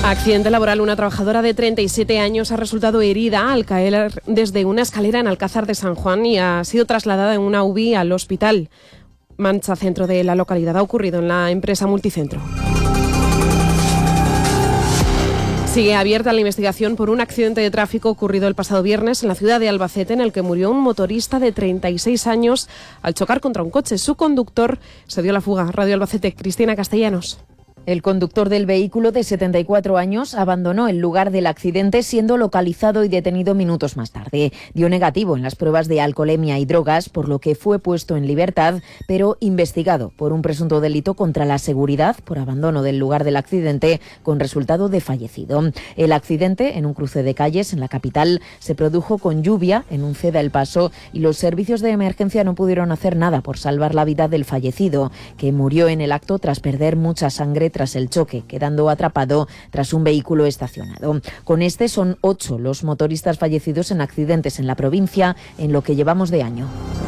Accidente laboral. Una trabajadora de 37 años ha resultado herida al caer desde una escalera en Alcázar de San Juan y ha sido trasladada en una UBI al hospital Mancha, centro de la localidad. Ha ocurrido en la empresa Multicentro. Sigue abierta la investigación por un accidente de tráfico ocurrido el pasado viernes en la ciudad de Albacete, en el que murió un motorista de 36 años al chocar contra un coche. Su conductor se dio la fuga. Radio Albacete, Cristina Castellanos. El conductor del vehículo, de 74 años, abandonó el lugar del accidente, siendo localizado y detenido minutos más tarde. Dio negativo en las pruebas de alcoholemia y drogas, por lo que fue puesto en libertad, pero investigado por un presunto delito contra la seguridad por abandono del lugar del accidente, con resultado de fallecido. El accidente, en un cruce de calles en la capital, se produjo con lluvia en un Ceda El Paso y los servicios de emergencia no pudieron hacer nada por salvar la vida del fallecido, que murió en el acto tras perder mucha sangre tras el choque, quedando atrapado tras un vehículo estacionado. Con este son 8 los motoristas fallecidos en accidentes en la provincia en lo que llevamos de año.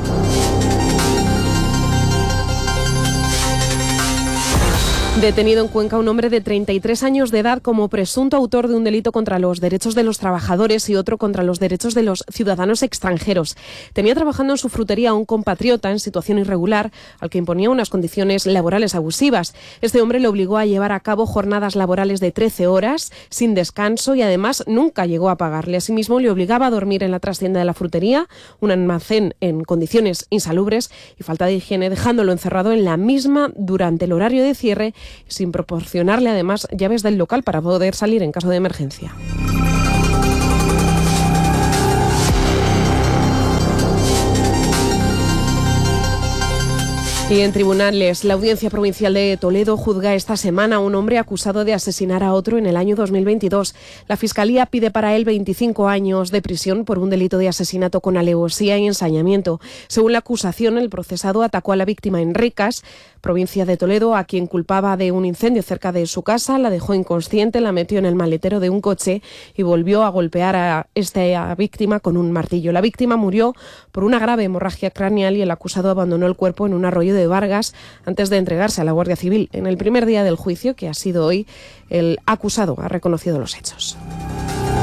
Detenido en Cuenca un hombre de 33 años de edad como presunto autor de un delito contra los derechos de los trabajadores y otro contra los derechos de los ciudadanos extranjeros. Tenía trabajando en su frutería a un compatriota en situación irregular al que imponía unas condiciones laborales abusivas. Este hombre le obligó a llevar a cabo jornadas laborales de 13 horas sin descanso y además nunca llegó a pagarle. Asimismo, le obligaba a dormir en la trastienda de la frutería, un almacén en condiciones insalubres y falta de higiene, dejándolo encerrado en la misma durante el horario de cierre, sin proporcionarle además llaves del local para poder salir en caso de emergencia. Y en tribunales, la Audiencia Provincial de Toledo juzga esta semana a un hombre acusado de asesinar a otro en el año 2022. La Fiscalía pide para él 25 años de prisión por un delito de asesinato con alevosía y ensañamiento. Según la acusación, el procesado atacó a la víctima en Ricas, provincia de Toledo, a quien culpaba de un incendio cerca de su casa, la dejó inconsciente, la metió en el maletero de un coche y volvió a golpear a esta víctima con un martillo. La víctima murió por una grave hemorragia craneal y el acusado abandonó el cuerpo en un arroyo de Vargas antes de entregarse a la Guardia Civil. En el primer día del juicio, que ha sido hoy, el acusado ha reconocido los hechos.